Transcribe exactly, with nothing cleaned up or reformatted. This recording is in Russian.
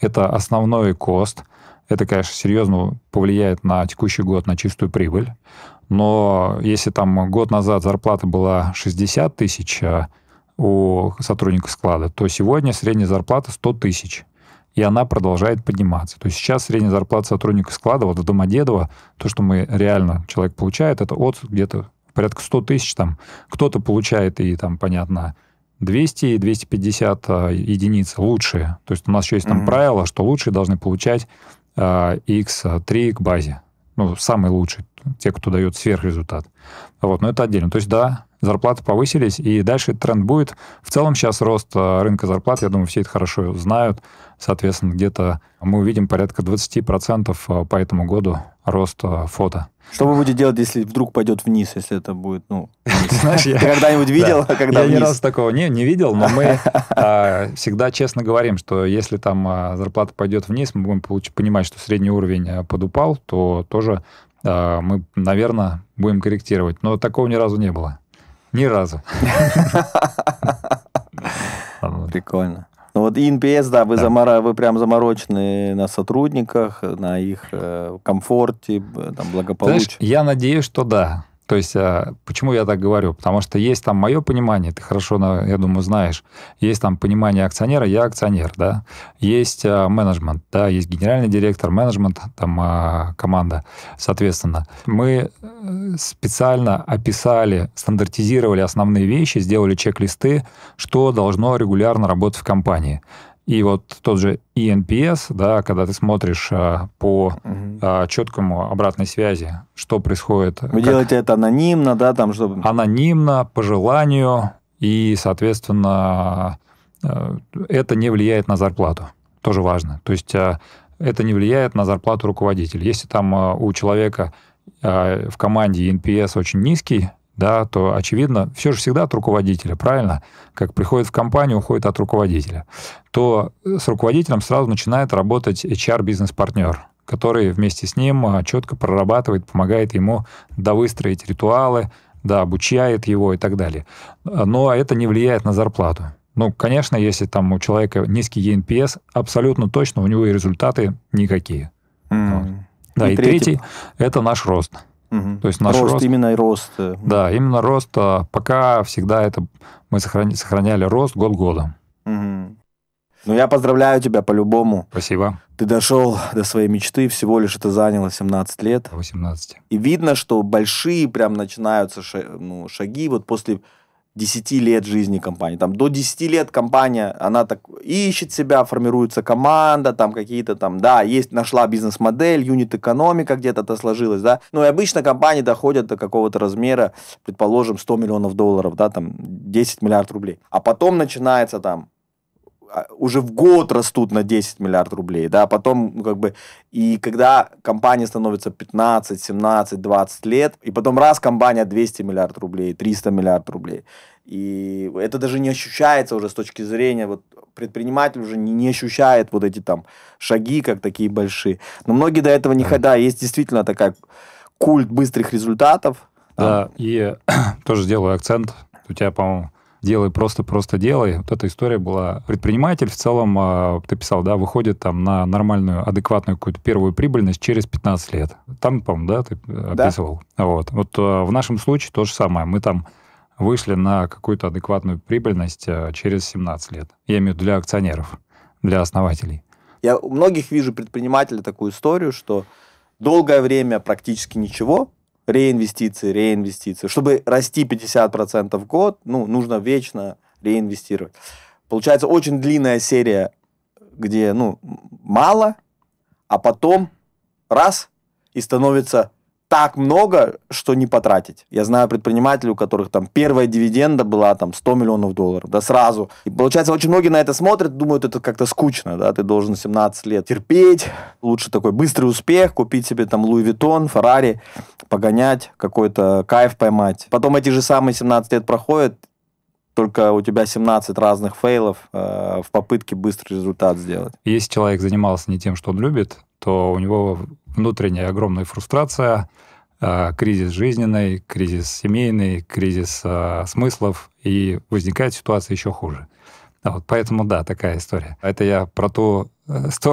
это основной кост. Это, конечно, серьезно повлияет на текущий год, на чистую прибыль. Но если там год назад зарплата была шестьдесят тысяч у сотрудника склада, то сегодня средняя зарплата сто тысяч. И она продолжает подниматься. То есть сейчас средняя зарплата сотрудника склада, вот в Домодедово, то, что мы реально человек получает, это от где-то порядка сто тысяч. Там кто-то получает и там, понятно, двести - двести пятьдесят единиц лучшие. То есть у нас еще есть там mm-hmm. правило, что лучшие должны получать икс три к базе. Ну, самый лучший, те, кто дает сверхрезультат. Вот, но это отдельно. То есть, да, зарплаты повысились, и дальше тренд будет. В целом сейчас рост рынка зарплат, я думаю, все это хорошо знают. Соответственно, где-то мы увидим порядка двадцать процентов по этому году рост фото. Что вы будете делать, если вдруг пойдет вниз, если это будет, ну, вниз? Ты когда-нибудь видел, когда Я вниз? ни разу такого не, не видел, но мы а, всегда честно говорим, что если там а, зарплата пойдет вниз, мы будем получ- понимать, что средний уровень а, подупал, то тоже а, мы, наверное, будем корректировать. Но такого ни разу не было. Ни разу. Прикольно. Ну вот и эн пи эс, да, вы, да. Замора... вы прям заморочены на сотрудниках, на их э, комфорте, там, благополучии. Знаешь, я надеюсь, что да. То есть, почему я так говорю? Потому что есть там мое понимание, ты хорошо, я думаю, знаешь, есть там понимание акционера, я акционер, да, есть менеджмент, да, есть генеральный директор, менеджмент, там команда, соответственно. Мы специально описали, стандартизировали основные вещи, сделали чек-листы, что должно регулярно работать в компании. И вот тот же и эн пи эс, да, когда ты смотришь а, по угу. а, четкому обратной связи, что происходит. Вы делаете это анонимно, да, там чтобы... Анонимно, по желанию, и, соответственно, это не влияет на зарплату. Тоже важно. То есть это не влияет на зарплату руководителя. Если там у человека в команде и эн пи эс очень низкий, да, то, очевидно, все же всегда от руководителя, правильно? Как приходит в компанию, уходит от руководителя. То с руководителем сразу начинает работать эйч ар-бизнес-партнер, который вместе с ним четко прорабатывает, помогает ему довыстроить ритуалы, да, обучает его и так далее. Но это не влияет на зарплату. Ну, конечно, если там у человека низкий и эн пи эс, абсолютно точно у него и результаты никакие. Mm. Вот. Да, и, и третий, третий – это наш рост. Угу. То есть наш рост, рост, именно и рост. Да, именно рост. Пока всегда это мы сохраняли, сохраняли рост год годом. Угу. Ну, я поздравляю тебя по-любому. Спасибо. Ты дошел до своей мечты, всего лишь это заняло семнадцать лет. восемнадцать. И видно, что большие прям начинаются ну, шаги вот после десяти лет жизни компании. Там до десяти лет компания, она так ищет себя, формируется команда, там какие-то там, да, есть, нашла бизнес-модель, юнит-экономика где-то сложилась, да. Ну и обычно компании доходят до какого-то размера, предположим, сто миллионов долларов, да, там десять миллиардов рублей. А потом начинается там, уже в год растут на десять миллиардов рублей, да, потом как бы, и когда компания становится пятнадцать, семнадцать, двадцать лет, и потом раз компания двести миллиардов рублей, триста миллиардов рублей, и это даже не ощущается уже с точки зрения, вот предприниматель уже не, не ощущает вот эти там шаги, как такие большие, но многие до этого не ходят, да, есть действительно такая культ быстрых результатов. Да, там. И тоже делаю акцент, у тебя, по-моему, делай просто-просто делай. Вот эта история была. Предприниматель в целом, ты писал, да, выходит там на нормальную, адекватную какую-то первую прибыльность через пятнадцать лет. Там, по-моему, да, ты описывал. Да. Вот. Вот в нашем случае то же самое. Мы там вышли на какую-то адекватную прибыльность через семнадцать лет. Я имею в виду для акционеров, для основателей. Я у многих вижу предпринимателей такую историю, что долгое время практически ничего, реинвестиции, реинвестиции. Чтобы расти пятьдесят процентов в год, ну, нужно вечно реинвестировать. Получается очень длинная серия, где, ну, мало, а потом раз, и становится так много, что не потратить. Я знаю предпринимателей, у которых там первая дивиденда была там сто миллионов долларов, да, сразу. И получается, очень многие на это смотрят, думают, это как-то скучно, да, ты должен семнадцать лет терпеть, лучше такой быстрый успех, купить себе там Луи Виттон, Феррари, погонять, какой-то кайф поймать. Потом эти же самые семнадцать лет проходят, только у тебя семнадцать разных фейлов э, в попытке быстрый результат сделать. Если человек занимался не тем, что он любит, то у него внутренняя огромная фрустрация, э, кризис жизненный, кризис семейный, кризис э, смыслов, и возникает ситуация еще хуже. Вот, поэтому, да, такая история. Это я про ту сторону,